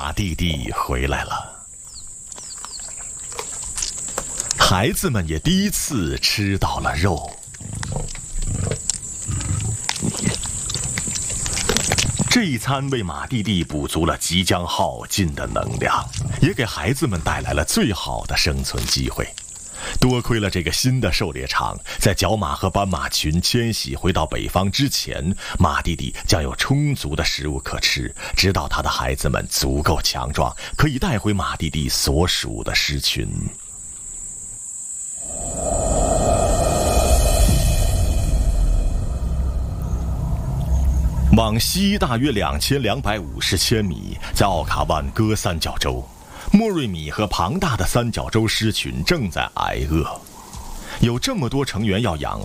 马弟弟回来了。孩子们也第一次吃到了肉。这一餐为马弟弟补足了即将耗尽的能量，也给孩子们带来了最好的生存机会。多亏了这个新的狩猎场，在角马和斑马群迁徙回到北方之前，马弟弟将有充足的食物可吃，直到他的孩子们足够强壮，可以带回马弟弟所属的狮群。往西大约2250千米，在奥卡万戈三角洲，莫瑞米和庞大的三角洲狮群正在挨饿。有这么多成员要养